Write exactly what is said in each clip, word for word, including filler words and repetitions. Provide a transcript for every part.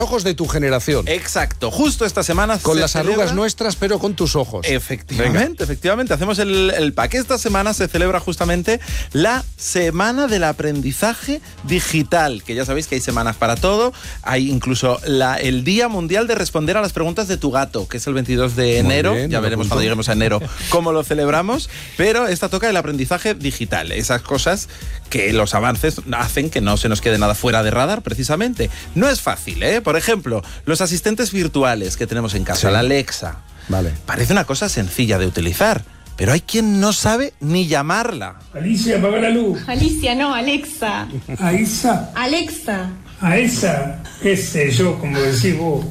Ojos de tu generación. Exacto, justo esta semana con las celebra... arrugas nuestras, pero con tus ojos. Efectivamente, Venga. efectivamente. Hacemos el, el pack. Esta semana se celebra justamente la Semana del Aprendizaje Digital, que ya sabéis que hay semanas para todo. Hay incluso la, el Día Mundial de Responder a las Preguntas de tu Gato, que es el veintidós de enero. Bien, ya veremos cuando lleguemos a enero cómo lo celebramos. Pero esta toca el aprendizaje digital. Esas cosas que los avances hacen que no se nos quede nada fuera de radar, precisamente. No es fácil, ¿eh? Por ejemplo, los asistentes virtuales que tenemos en casa, sí. la Alexa. Vale. Parece una cosa sencilla de utilizar, pero hay quien no sabe ni llamarla. Alicia, apaga la luz. Alicia, no, Alexa. Aisa. Alexa. A esa, qué sé yo, como decís vos.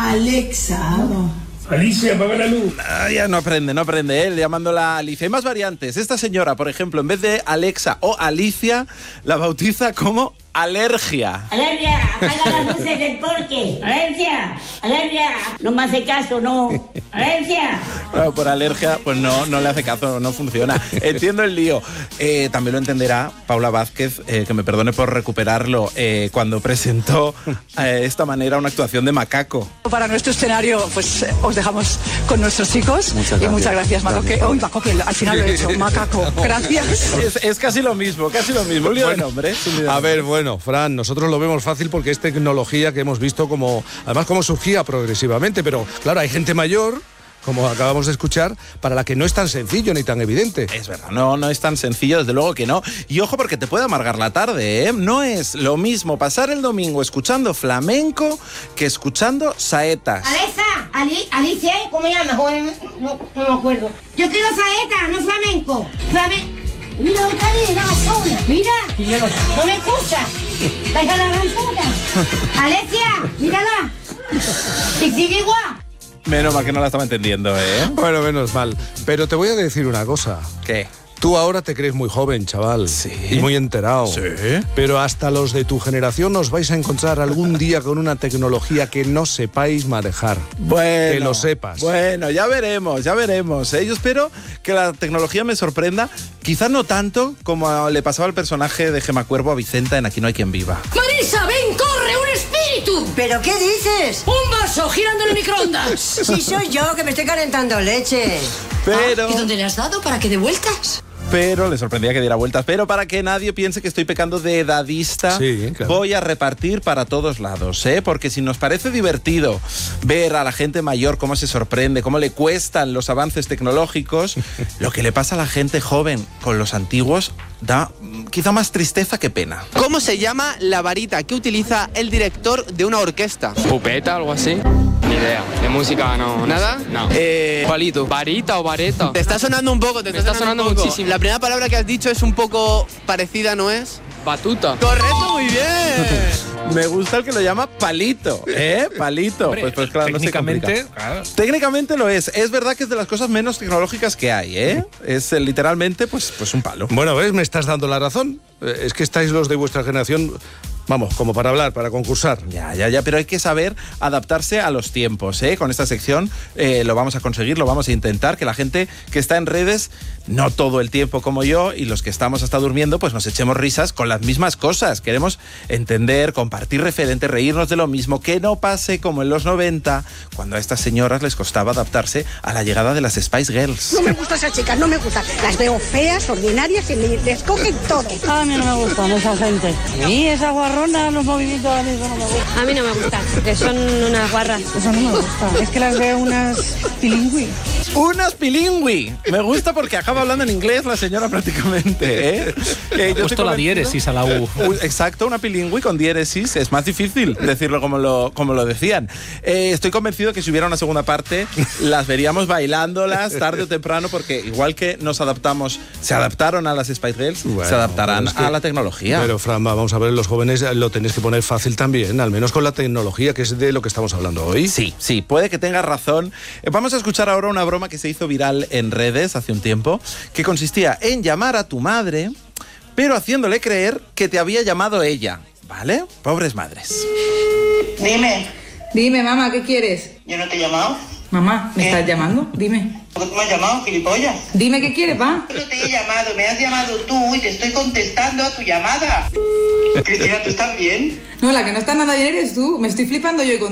Alexa. Alicia, apaga la luz. Ah, ya no aprende, no aprende él, llamándola Alicia. Hay más variantes. Esta señora, por ejemplo, en vez de Alexa o Alicia, la bautiza como Alergia. Alergia, apaga las luces del porche. Alergia, alergia. No me hace caso, no. Alergia. Bueno, por alergia, pues no, no le hace caso, no funciona. Entiendo el lío. Eh, también lo entenderá Paula Vázquez, eh, que me perdone por recuperarlo, eh, cuando presentó eh, de esta manera una actuación de Macaco. Para nuestro escenario, pues os dejamos con nuestros chicos. Muchas y muchas gracias, Macaco. Que, uy, Macaco, que al final lo he hecho. Macaco, gracias. Es, es casi lo mismo, casi lo mismo. Un lío bueno, de nombre. A ver, bueno. Bueno, Fran, nosotros lo vemos fácil porque es tecnología que hemos visto como, además como surgía progresivamente, pero claro, hay gente mayor, como acabamos de escuchar, para la que no es tan sencillo ni tan evidente. Es verdad, no, no es tan sencillo, desde luego que no. Y ojo, porque te puede amargar la tarde, ¿eh? No es lo mismo pasar el domingo escuchando flamenco que escuchando saetas. Alexa, Ali, Alicia, ¿cómo llamas? No, no me acuerdo. Yo quiero saeta, no flamenco. Flamenco. Mira, Karina, mira, no me escucha. Deja la gran puta. Alecia, mírala. Y sigue igual. Menos mal que no la estaba entendiendo, ¿eh? Bueno, menos mal. Pero te voy a decir una cosa. ¿Qué? Tú ahora te crees muy joven, chaval. Sí. Y muy enterado. Sí. Pero hasta los de tu generación os vais a encontrar algún día con una tecnología que no sepáis manejar. Bueno. Que lo sepas. Bueno, ya veremos, ya veremos, ¿eh? Yo espero que la tecnología me sorprenda. Quizás no tanto como le pasaba al personaje de Gemma Cuervo a Vicenta en Aquí no hay quien viva. ¡Marisa, ven, corre, un espíritu! ¿Pero qué dices? ¡Un vaso girando en el microondas! Sí, soy yo, que me estoy calentando leche. Pero... Ah, ¿y dónde le has dado para que dé vueltas? Pero le sorprendía que diera vueltas. Pero para que nadie piense que estoy pecando de edadista, sí, claro. voy a repartir para todos lados, ¿eh? Porque si nos parece divertido ver a la gente mayor cómo se sorprende, cómo le cuestan los avances tecnológicos, lo que le pasa a la gente joven con los antiguos da quizá más tristeza que pena. ¿Cómo se llama la varita que utiliza el director de una orquesta? ¿Pupeta, algo así? Ni idea. De música no. ¿Nada? No. Eh, Palito. ¿Varita o vareta? Te está sonando un poco, te Me está, está sonando sonando muchísimo. La primera palabra que has dicho es un poco parecida, ¿no es? Batuta. Correcto, muy bien. Me gusta el que lo llama palito, ¿eh? Palito. Hombre, pues, pues claro, técnicamente, no se complica. claro. Técnicamente lo es. Es verdad que es de las cosas menos tecnológicas que hay, ¿eh? Es eh, literalmente, pues, pues un palo. Bueno, ¿ves? Me estás dando la razón. Eh, Es que estáis los de vuestra generación... Vamos, como para hablar, para concursar. Ya, ya, ya, pero hay que saber adaptarse a los tiempos, ¿eh? Con esta sección eh, lo vamos a conseguir, lo vamos a intentar, que la gente que está en redes, no todo el tiempo como yo, y los que estamos hasta durmiendo, pues nos echemos risas con las mismas cosas. Queremos entender, compartir referentes, reírnos de lo mismo, que no pase como en los noventa, cuando a estas señoras les costaba adaptarse a la llegada de las Spice Girls. No me gustan esas chicas, no me gustan. Las veo feas, ordinarias y me les cogen todo. A mí no me gustan esa gente. A mí esa guarrona, los movimientos a mí no me gustan. A mí no me gustan, porque son unas guarras. Eso no me gusta. Es que las veo unas pilingüi. ¡Unas pilingüi! Me gusta porque acaba hablando en inglés la señora prácticamente, ¿eh? Que he puesto la diéresis a la U. Exacto, una pilingüi con diéresis. Es más difícil decirlo como lo, como lo decían. Eh, estoy convencido que si hubiera una segunda parte, las veríamos bailándolas tarde o temprano, porque igual que nos adaptamos, se adaptaron a las Spice Girls, bueno, se adaptarán es que, a la tecnología. Pero, Fran, vamos a ver, los jóvenes lo tenéis que poner fácil también, al menos con la tecnología, que es de lo que estamos hablando hoy. Sí, sí, puede que tengas razón. Eh, vamos a escuchar ahora una broma que se hizo viral en redes hace un tiempo, que consistía en llamar a tu madre, pero haciéndole creer que te había llamado ella, ¿vale? Pobres madres. Dime. Dime, mamá, ¿qué quieres? Yo no te he llamado. Mamá, ¿me estás llamando? Dime. ¿Por qué me has llamado, gilipollas? Dime qué quieres, pa. Yo no te he llamado, me has llamado tú y te estoy contestando a tu llamada. Cristina, ¿tú estás bien? No, la que no está nada bien eres tú. Me estoy flipando yo con